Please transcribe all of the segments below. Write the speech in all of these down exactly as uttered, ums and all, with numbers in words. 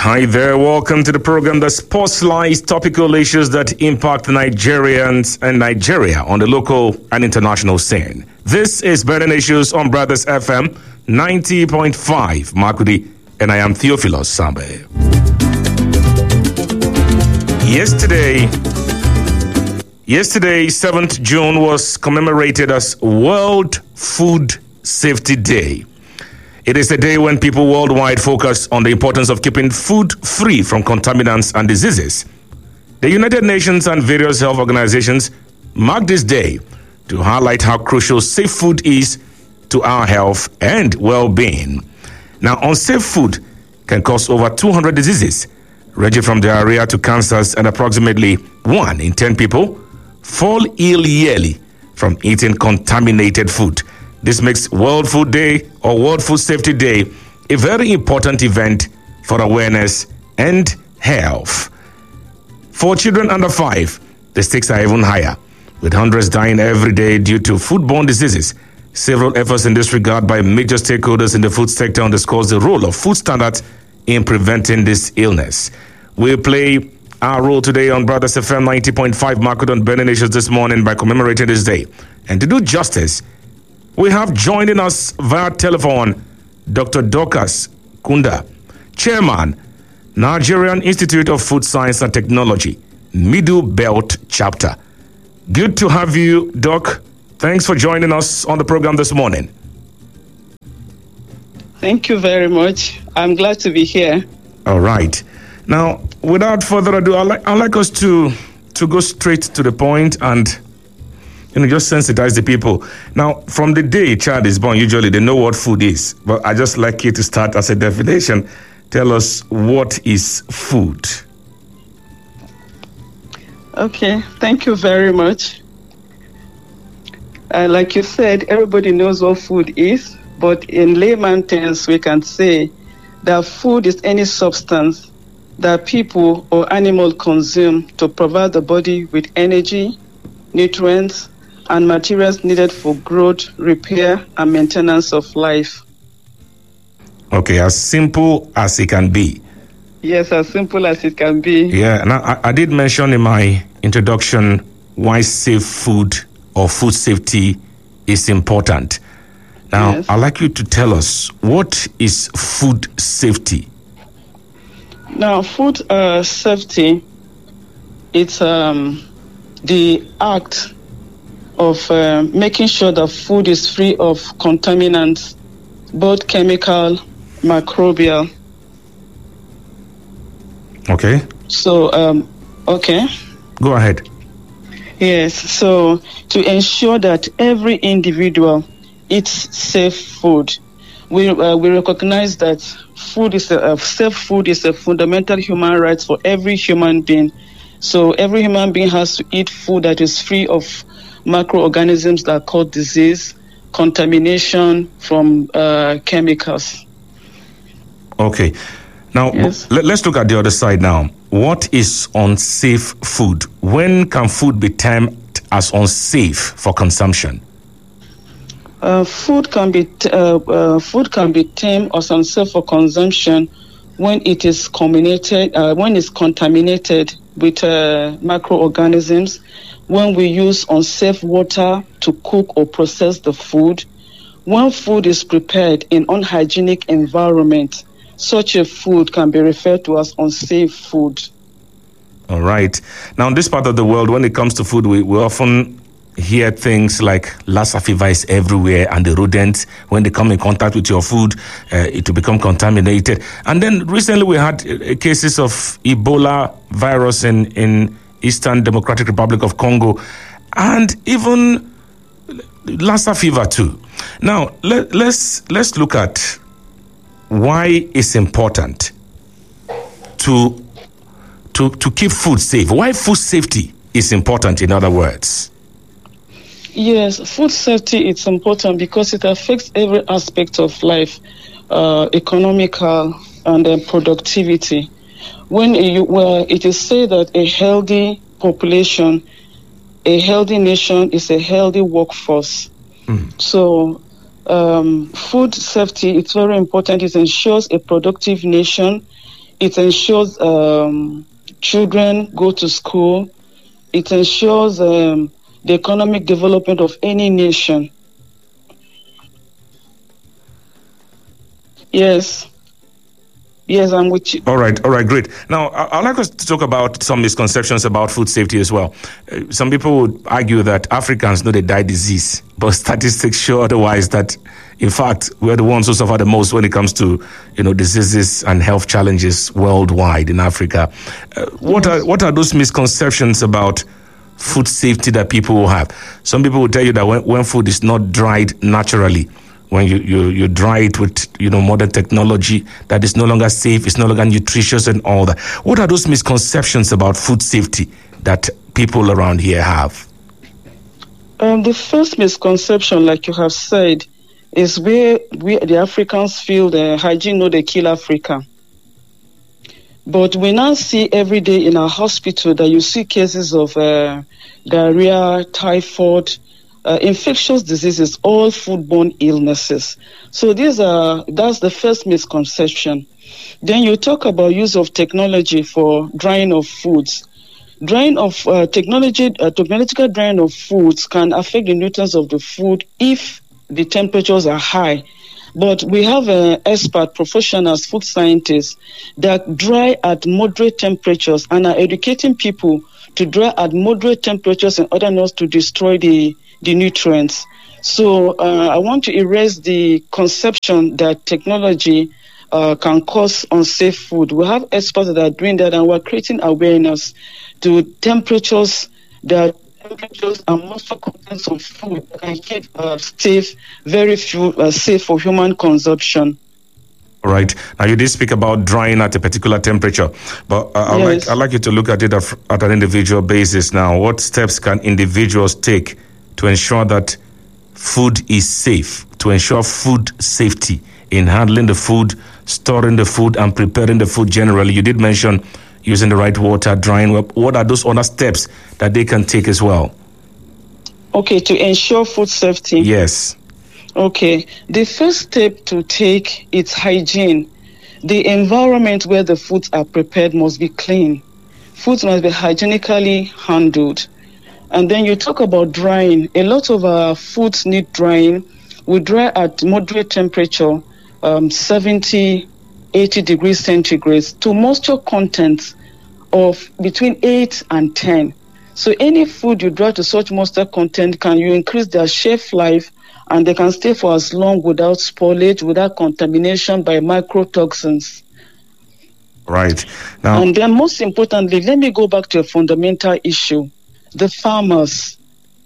Hi there, welcome to the program that spotlights topical issues that impact Nigerians and Nigeria on the local and international scene. This is Burning Issues on Brothers F M ninety point five, Makudi, and I am Theophilus Sambe. Yesterday, yesterday, seventh June was commemorated as World Food Safety Day. It is a day when people worldwide focus on the importance of keeping food free from contaminants and diseases. The United Nations and various health organizations mark this day to highlight how crucial safe food is to our health and well-being. Now, unsafe food can cause over two hundred diseases, ranging from diarrhea to cancers, and approximately one in ten people fall ill yearly from eating contaminated food. This makes World Food Day or World Food Safety Day a very important event for awareness and health. For children under five, the stakes are even higher, with hundreds dying every day due to foodborne diseases. Several efforts in this regard by major stakeholders in the food sector underscores the role of food standards in preventing this illness. We'll play our role today on Brothers F M ninety point five Market on Burning Issues this morning by commemorating this day. And to do justice, we have joining us via telephone Doctor Dorcas Kunda, Chairman, Nigerian Institute of Food Science and Technology, Middle Belt Chapter. Good to have you, Doc. Thanks for joining us on the program this morning. Thank you very much. I'm glad to be here. All right. Now, without further ado, I'd like, I'd like us to, to go straight to the point and you know, just sensitize the people. Now, from the day a child is born, usually they know what food is. But I just like you to start as a definition. Tell us, what is food? Okay, thank you very much. Uh, like you said, everybody knows what food is. But in layman terms, we can say that food is any substance that people or animals consume to provide the body with energy, nutrients, and materials needed for growth, repair, and maintenance of life. Okay, as simple as it can be. Yes, as simple as it can be. Yeah, and I, I did mention in my introduction why safe food or food safety is important. Now, yes. I'd like you to tell us, what is food safety? Now, food uh, safety, it's um, the act of uh, making sure that food is free of contaminants, both chemical, microbial. Okay. So, um, okay. Go ahead. Yes, so to ensure that every individual eats safe food, we uh, we recognize that food is a, uh, safe food is a fundamental human right for every human being. So every human being has to eat food that is free of microorganisms that cause disease, contamination from uh, chemicals. Okay. Now, yes. let, let's look at the other side now. What is unsafe food? When can food be termed as unsafe for consumption? Uh, food can be t- uh, uh, food can be termed as unsafe for consumption when it is contaminated, uh, when it's contaminated with uh, microorganisms, when we use unsafe water to cook or process the food, when food is prepared in unhygienic environment, such a food can be referred to as unsafe food. All right. Now, in this part of the world, when it comes to food, we, we often hear things like Lassa fever is everywhere, and the rodents, when they come in contact with your food, uh, it will become contaminated. And then recently we had uh, cases of Ebola virus in, in Eastern Democratic Republic of Congo, and even Lassa fever too. Now, let, let's let's look at why it's important to to to keep food safe. Why food safety is important, in other words. Yes, food safety is important because it affects every aspect of life, uh, economical and uh, productivity. When you, well, it is said that a healthy population, a healthy nation is a healthy workforce. Mm. So um, food safety, it's very important. It ensures a productive nation. It ensures um, children go to school. It ensures um, the economic development of any nation. Yes. Yes, I'm with you. All right, all right, great. Now, I- I'd like us to talk about some misconceptions about food safety as well. Uh, some people would argue that Africans know they die disease, but statistics show otherwise, that, in fact, we're the ones who suffer the most when it comes to, you know, diseases and health challenges worldwide in Africa. Uh, what are what are those misconceptions about food safety that people will have? Some people will tell you that when, when food is not dried naturally, when you, you, you dry it with, you know, modern technology, that is no longer safe, it's no longer nutritious and all that. What are those misconceptions about food safety that people around here have? Um, the first misconception, like you have said, is where we, the Africans feel the hygiene know they kill Africa. But we now see every day in our hospital that you see cases of uh, diarrhea, typhoid, Uh, infectious diseases, all foodborne illnesses. So these are that's the first misconception. Then you talk about use of technology for drying of foods. Drying of uh, technology, uh, technological drying of foods can affect the nutrients of the food if the temperatures are high. But we have uh, expert professionals, food scientists, that dry at moderate temperatures and are educating people to dry at moderate temperatures in order not to destroy the the nutrients. So uh, I want to erase the conception that technology uh, can cause unsafe food. We have experts that are doing that, and we're creating awareness to temperatures that temperatures and moisture contents of food that can keep uh, safe, very few, uh, safe for human consumption. All right. Now, you did speak about drying at a particular temperature, but uh, I'd, Yes. like, I'd like you to look at it at, at an individual basis now. What steps can individuals take to ensure that food is safe, to ensure food safety in handling the food, storing the food, and preparing the food generally? You did mention using the right water, drying. What are those other steps that they can take as well? Okay, to ensure food safety. Yes. Okay, the first step to take is hygiene. The environment where the foods are prepared must be clean. Foods must be hygienically handled. And then you talk about drying. A lot of our foods need drying. We dry at moderate temperature, um, seventy, eighty degrees centigrade, to moisture content of between eight and ten. So any food you dry to such moisture content, can you increase their shelf life, and they can stay for as long without spoilage, without contamination by microtoxins. Right. Now, and then most importantly, let me go back to a fundamental issue. The farmers,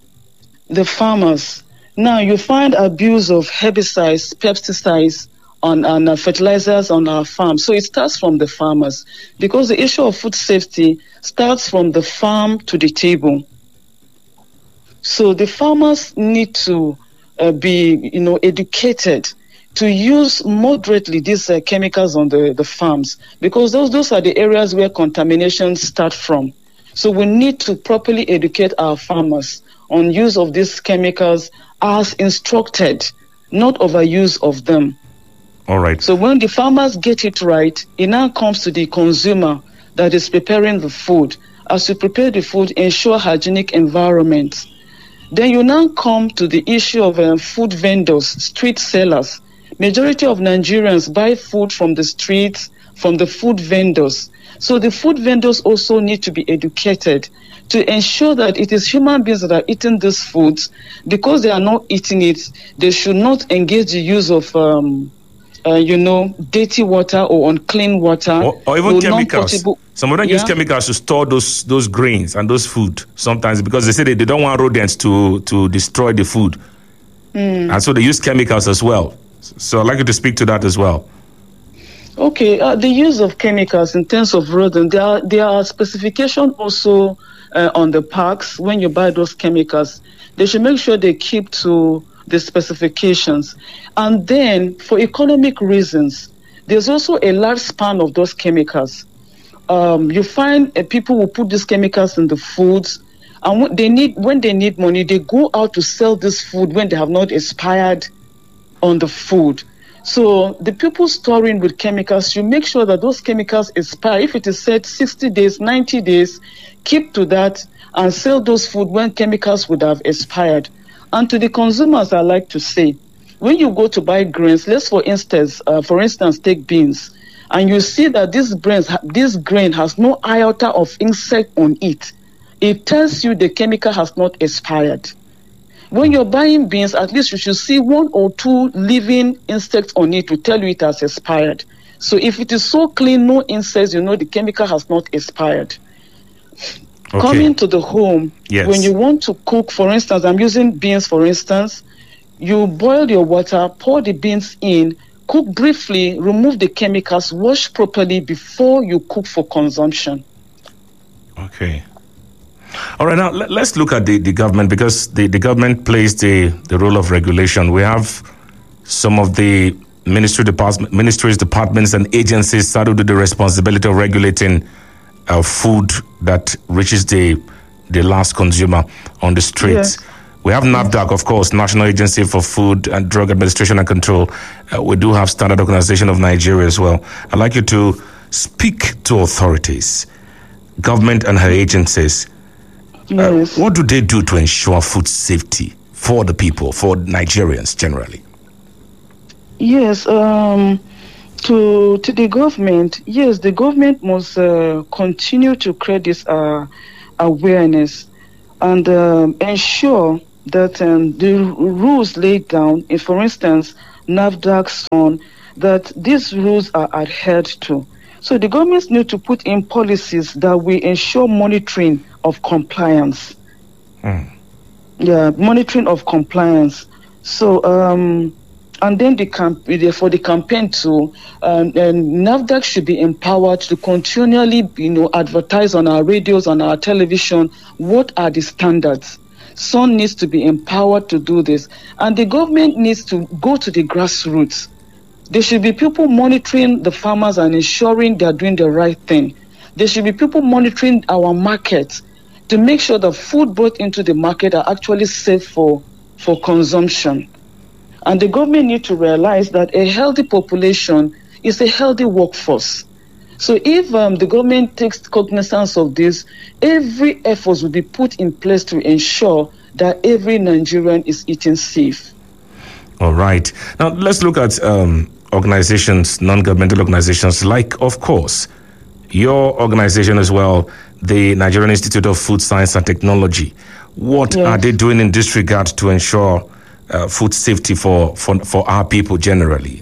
the farmers. Now you find abuse of herbicides, pesticides, on, on uh, fertilizers on our farms. So it starts from the farmers, because the issue of food safety starts from the farm to the table. So the farmers need to uh, be, you know, educated to use moderately these uh, chemicals on the, the farms, because those those are the areas where contamination starts from. So we need to properly educate our farmers on use of these chemicals as instructed, not overuse of them. All right. So when the farmers get it right, it now comes to the consumer that is preparing the food. As you prepare the food, ensure hygienic environment. Then you now come to the issue of uh, food vendors, street sellers. Majority of Nigerians buy food from the streets, from the food vendors. So the food vendors also need to be educated to ensure that it is human beings that are eating these foods. Because they are not eating it, they should not engage the use of, um, uh, you know, dirty water or unclean water. Or, or even or chemicals. non-potable- Some of them Yeah. use chemicals to store those those grains and those food sometimes, because they say they, they don't want rodents to, to destroy the food. Mm. And so they use chemicals as well. So I'd like you to speak to that as well. Okay, uh, the use of chemicals in terms of rodent, there are, there are specifications also uh, on the packs. When you buy those chemicals, they should make sure they keep to the specifications. And then for economic reasons, there's also a large span of those chemicals. Um, you find uh, people will put these chemicals in the foods, and when they need when they need money, they go out to sell this food when they have not expired on the food. So the people storing with chemicals, you make sure that those chemicals expire. If it is said sixty days, ninety days, keep to that and sell those food when chemicals would have expired. And to the consumers, I like to say, when you go to buy grains, let's for instance, uh, for instance, take beans, and you see that this grain, this grain has no iota of insect on it. It tells you the chemical has not expired. When you're buying beans, at least you should see one or two living insects on it to tell you it has expired. So if it is so clean, no insects, you know the chemical has not expired. Okay. Coming to the home, yes. When you want to cook, for instance, I'm using beans, for instance, you boil your water, pour the beans in, cook briefly, remove the chemicals, wash properly before you cook for consumption. Okay. All right, now let's look at the, the government, because the, the government plays the, the role of regulation. We have some of the ministry department, ministries, departments, and agencies saddled with the responsibility of regulating uh, food that reaches the the last consumer on the streets. Yeah. We have NAFDAC, of course, National Agency for Food and Drug Administration and Control. Uh, we do have Standard Organization of Nigeria as well. I'd like you to speak to authorities, government and her agencies. Yes. Uh, what do they do to ensure food safety for the people, for Nigerians generally? Yes, um, to to the government, yes, the government must uh, continue to create this uh, awareness and um, ensure that um, the rules laid down, if, for instance, NAFDAC, on that these rules are adhered to. So the governments need to put in policies that will ensure monitoring of compliance. Mm. Yeah, monitoring of compliance. So, um, and then the camp for the campaign too, um, and NAFDAC should be empowered to continually, you know, advertise on our radios, on our television. What are the standards? Some needs to be empowered to do this, and the government needs to go to the grassroots. There should be people monitoring the farmers and ensuring they are doing the right thing. There should be people monitoring our markets to make sure the food brought into the market are actually safe for, for consumption. And the government need to realize that a healthy population is a healthy workforce. So if um, the government takes cognizance of this, every effort will be put in place to ensure that every Nigerian is eating safe. All right. Now, let's look at um, organizations, non-governmental organizations, like, of course, your organization as well, the Nigerian Institute of Food Science and Technology. What yes. are they doing in this regard to ensure uh, food safety for, for, for our people generally?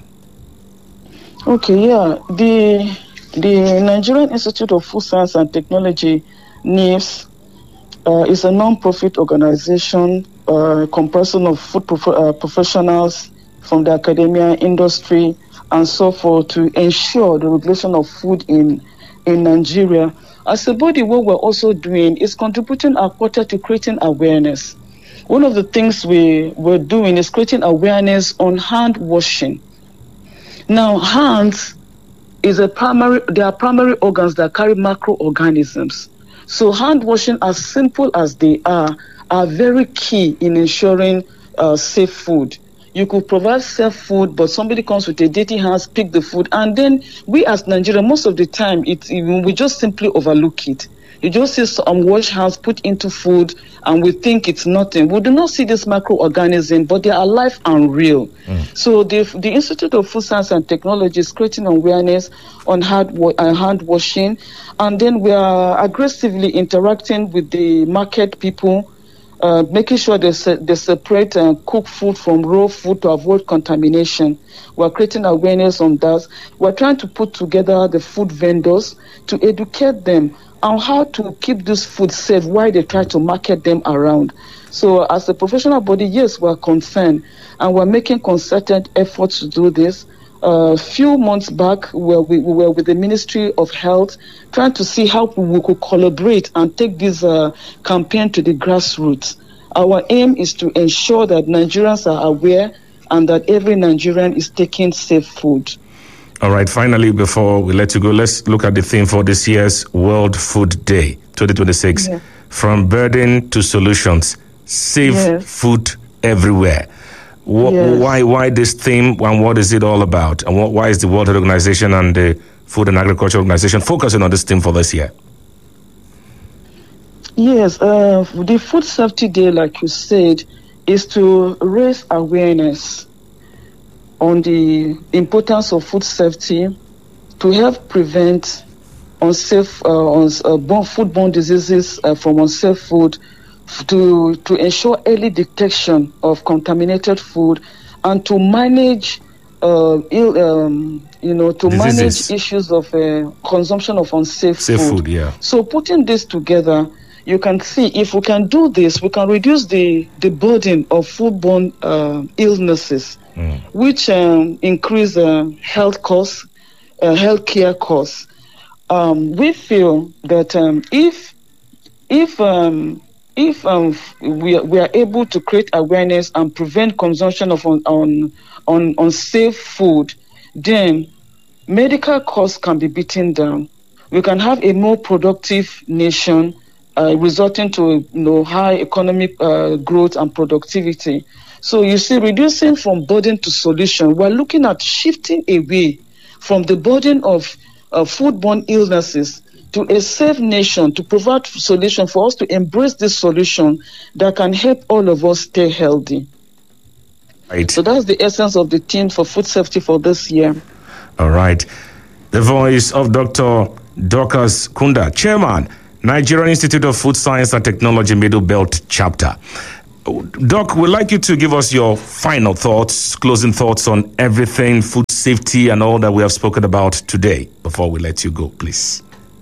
Okay, yeah. The, the Nigerian Institute of Food Science and Technology, NIFS, uh, is a non-profit organization Uh, comparison of food prof- uh, professionals from the academia, industry, and so forth to ensure the regulation of food in in Nigeria. As a body, what we're also doing is contributing our quota to creating awareness. One of the things we, we're doing is creating awareness on hand washing. Now, hands is a primary, they are primary organs that carry microorganisms. So hand washing, as simple as they are, are very key in ensuring uh, safe food. You could provide safe food, but somebody comes with a dirty hands, pick the food, and then we as Nigeria, most of the time, it, we just simply overlook it. You just see some wash hands put into food, and we think it's nothing. We do not see this microorganism, but they are alive and real. Mm. So the, the Institute of Food Science and Technology is creating awareness on hand, uh, hand washing, and then we are aggressively interacting with the market people, Uh, making sure they, se- they separate and cook food from raw food to avoid contamination. We're creating awareness on that. We're trying to put together the food vendors to educate them on how to keep this food safe while they try to market them around. So as a professional body, yes, we're concerned, and we're making concerted efforts to do this. A uh, few months back, where we, we were with the Ministry of Health, trying to see how we could collaborate and take this uh, campaign to the grassroots. Our aim is to ensure that Nigerians are aware and that every Nigerian is taking safe food. All right, finally, before we let you go, let's look at the theme for this year's World Food Day, twenty twenty-six. Yeah. From burden to solutions, safe yes. food everywhere. Wh- Yes. Why why this theme and what is it all about? And what, why is the World Health Organization and the Food and Agriculture Organization focusing on this theme for this year? Yes, uh, the Food Safety Day, like you said, is to raise awareness on the importance of food safety to help prevent unsafe uh, uns- uh, born, foodborne diseases uh, from unsafe food, f- to to ensure early detection of contaminated food, and to manage uh, ill, um, you know, to Diseases. manage issues of uh, consumption of unsafe Safe food. food, yeah. So putting this together, you can see if we can do this, we can reduce the, the burden of foodborne uh, illnesses, Mm. which um, increase uh, health costs, uh, healthcare costs. Um, we feel that um, if if um, if um, we, are- we are able to create awareness and prevent consumption of on, on, on unsafe food, then medical costs can be beaten down. We can have a more productive nation, uh, resulting to you know high economic uh, growth and productivity. So you see, reducing from burden to solution, we're looking at shifting away from the burden of uh, foodborne illnesses to a safe nation, to provide solution for us to embrace this solution that can help all of us stay healthy. Right. So that's the essence of the theme for food safety for this year. All right. The voice of Doctor Dorcas Kunda, Chairman, Nigerian Institute of Food Science and Technology, Middle Belt Chapter. Doc, we'd like you to give us your final thoughts, closing thoughts on everything, food safety and all that we have spoken about today before we let you go, please.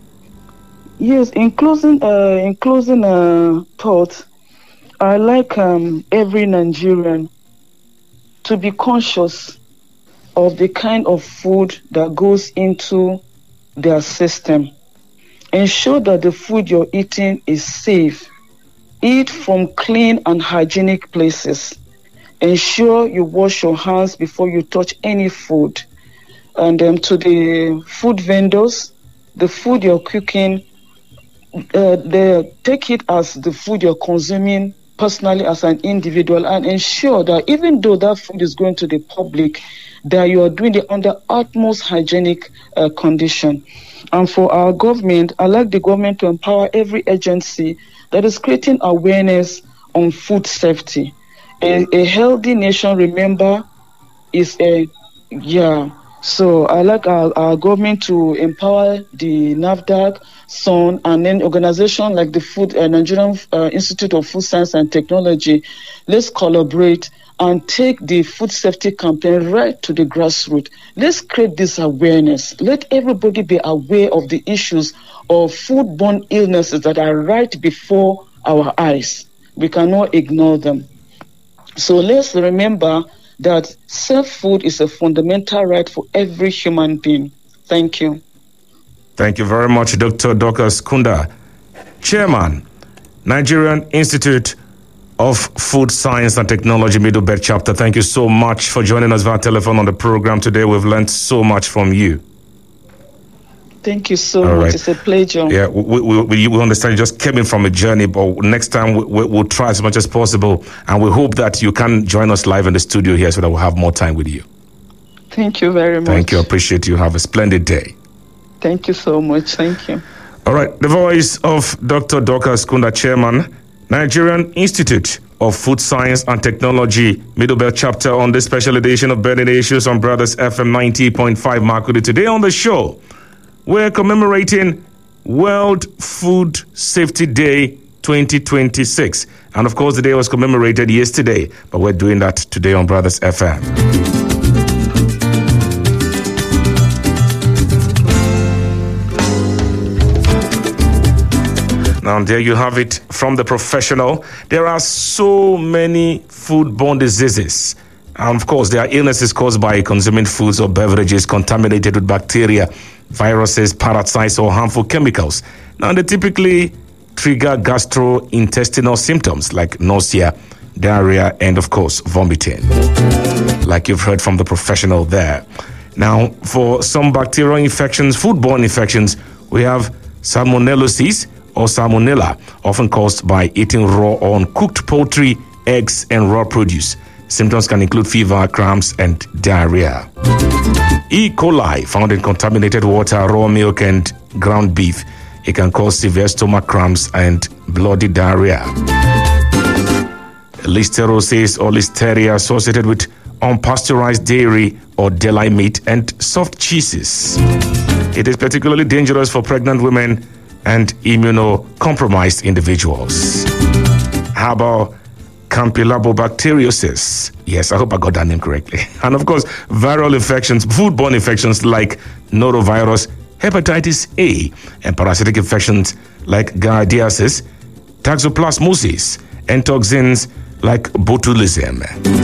Yes, in closing, uh, in closing uh, thought, I like um, every Nigerian to be conscious of the kind of food that goes into their system. Ensure that the food you're eating is safe. Eat from clean and hygienic places. Ensure you wash your hands before you touch any food. And um, to the food vendors, the food you're cooking, uh, they take it as the food you're consuming personally as an individual, and ensure that even though that food is going to the public, that you are doing it under utmost hygienic uh, condition. And for our government, I like the government to empower every agency that is creating awareness on food safety. A, a healthy nation, remember, is a, yeah. So I like our, our government to empower the NAFDAC, S O N, and then organization like the Food uh, Nigerian uh, Institute of Food Science and Technology. Let's collaborate and take the food safety campaign right to the grassroots. Let's create this awareness. Let everybody be aware of the issues of foodborne illnesses that are right before our eyes. We cannot ignore them. So let's remember that safe food is a fundamental right for every human being. Thank you. Thank you very much, Doctor Dorcas Kunda, Chairman, Nigerian Institute of Food Science and Technology, Middle Belt Chapter. Thank you so much for joining us via telephone on the program today. We've learned so much from you. Thank you so All much. right. It's a pleasure. Yeah, we, we, we, we understand you just came in from a journey, but next time we, we, we'll try as much as possible, and we hope that you can join us live in the studio here so that we'll have more time with you. Thank you very much. Thank you. Appreciate you. Have a splendid day. Thank you so much. Thank you. All right. The voice of Doctor Dorcas Kunda, Chairman, Nigerian Institute of Food Science and Technology, Middle Belt Chapter, on this special edition of Burning Issues on Brothers F M ninety point five Makurdi. Today on the show, we're commemorating World Food Safety Day twenty twenty-six. And of course, the day was commemorated yesterday, but we're doing that today on Brothers F M. Now, there you have it from the professional. There are so many foodborne diseases. And of course, there are illnesses caused by consuming foods or beverages contaminated with bacteria, viruses, parasites, or harmful chemicals. Now, they typically trigger gastrointestinal symptoms like nausea, diarrhea, and of course, vomiting, like you've heard from the professional there. Now, for some bacterial infections, foodborne infections, we have salmonellosis or salmonella, often caused by eating raw or uncooked poultry, eggs, and raw produce. Symptoms can include fever, cramps, and diarrhea. E. coli found in contaminated water, raw milk, and ground beef. It can cause severe stomach cramps and bloody diarrhea. Listeriosis or listeria associated with unpasteurized dairy or deli meat and soft cheeses. It is particularly dangerous for pregnant women and immunocompromised individuals. How about Campylobacteriosis? Yes, I hope I got that name correctly. And of course, viral infections, foodborne infections like norovirus, hepatitis A, and parasitic infections like giardiasis, toxoplasmosis, and toxins like botulism.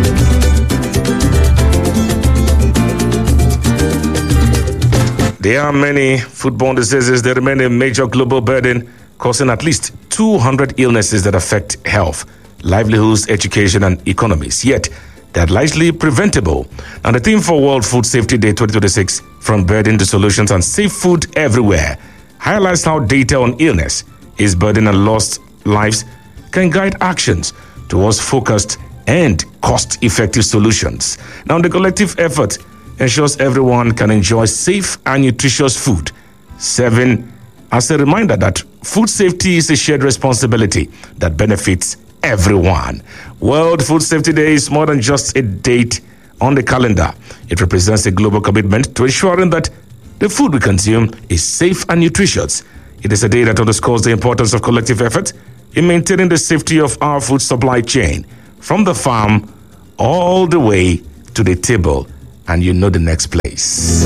There are many foodborne diseases that remain a major global burden, causing at least two hundred illnesses that affect health, livelihoods, education, and economies. Yet, they're largely preventable. And the theme for World Food Safety Day twenty twenty-six, From Burden to Solutions and Safe Food Everywhere, highlights how data on illness, its burden, and lost lives can guide actions towards focused and cost-effective solutions. Now, the collective effort ensures everyone can enjoy safe and nutritious food, serving as a reminder that food safety is a shared responsibility that benefits everyone. World Food Safety Day is more than just a date on the calendar. It represents a global commitment to ensuring that the food we consume is safe and nutritious. It is a day that underscores the importance of collective effort in maintaining the safety of our food supply chain, from the farm all the way to the table, and you know the next place.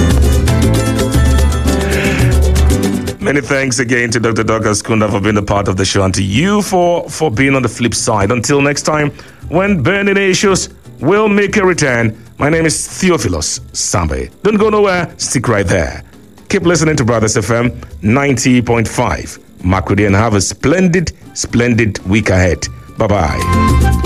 Many thanks again to Doctor Dorcas Kunda for being a part of the show, and to you for, for being on the flip side. Until next time, when burning issues will make a return, my name is Theophilus Sambe. Don't go nowhere, stick right there. Keep listening to Brothers F M ninety point five. Makurdi, and have a splendid, splendid week ahead. Bye-bye.